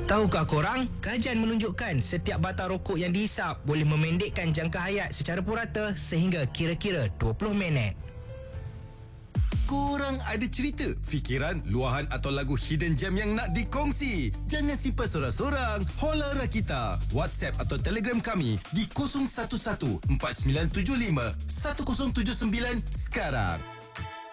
Tahukah korang, kajian menunjukkan setiap batang rokok yang dihisap boleh memendekkan jangka hayat secara purata sehingga kira-kira 20 minit. Korang ada cerita, fikiran, luahan atau lagu hidden gem yang nak dikongsi? Jangan simpan sorang-sorang. Holla Rakita. WhatsApp atau Telegram kami di 011 4975 1079 sekarang.